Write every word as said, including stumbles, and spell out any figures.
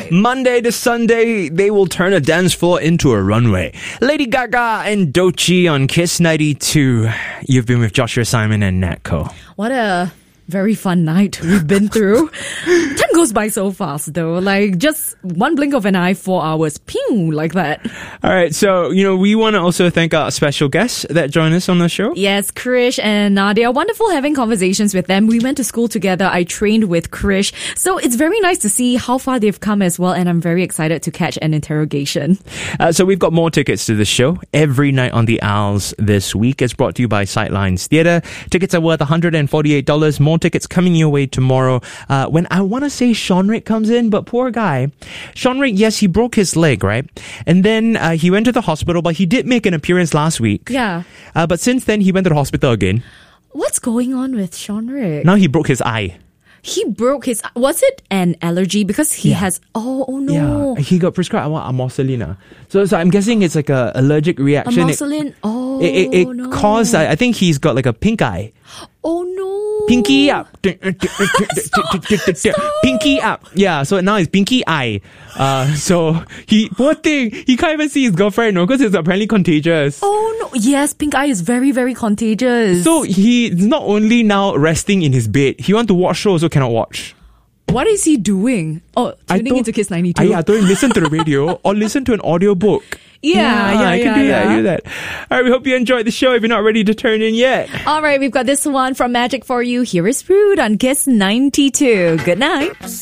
Monday to Sunday, they will turn a dance floor into a runway. Lady Gaga and Doechii on Kiss ninety-two. You've been with Joshua Simon and Natco. What a very fun night we've been through. Time goes by so fast though. Like just one blink of an eye, four hours. Pew, like that. All right. So, you know, we want to also thank our special guests that join us on the show. Yes, Krish and Nadia. Wonderful having conversations with them. We went to school together. I trained with Krish. So it's very nice to see how far they've come as well. And I'm very excited to catch an interrogation. Uh, so we've got more tickets to the show every night on the Owls this week. It's brought to you by Sightlines Theatre. Tickets are worth one hundred forty-eight dollars. More tickets coming your way tomorrow uh, when I want to say Sean Rick comes in, but poor guy. Sean Rick, yes, he broke his leg, right? And then uh, he went to the hospital, but he did make an appearance last week. Yeah. Uh, but since then, he went to the hospital again. What's going on with Sean Rick? Now he broke his eye. He broke his... Was it an allergy? Because he Yeah. has... Oh, oh no. Yeah, he got prescribed amoxicillin. So, so I'm guessing it's like a allergic reaction. Amoxicillin? Oh, It, it, it no. caused... I, I think he's got like a pink eye. Oh no. Pinky up. Pinky up. Yeah, so now it's pinky eye. Uh, so he, poor thing, he can't even see his girlfriend, no, because it's apparently contagious. Oh no. Yes, pink eye is very, very contagious. So he's not only now resting in his bed, he want to watch show, also cannot watch. What is he doing? Oh, tuning told- into Kiss ninety-two. I, yeah, I told him listen to the radio or listen to an audiobook. Yeah, yeah, I can yeah, do yeah. that, do that. All right, we hope you enjoyed the show. If you're not ready to turn in yet. All right, we've got this one from Magic for you. Here is Rude on Kiss ninety-two. Good night.